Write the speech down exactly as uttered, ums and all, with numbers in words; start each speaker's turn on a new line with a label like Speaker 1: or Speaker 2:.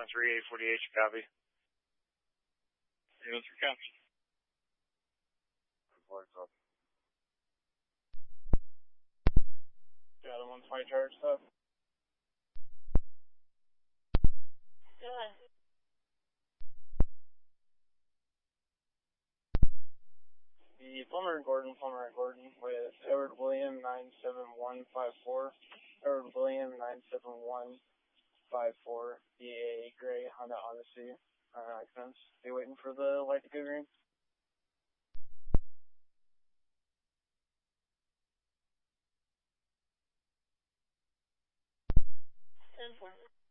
Speaker 1: one three eight forty-eight, copy.
Speaker 2: three one three, copy.
Speaker 1: Got him on flight charge stuff.
Speaker 3: Good.
Speaker 1: The Plumber and Gordon, Plumber and Gordon with Edward William nine seven one five four. Edward William nine seven one five four. B A Gray Honda Odyssey. Uh, accents. Are you waiting for the light to go green?
Speaker 3: ten four.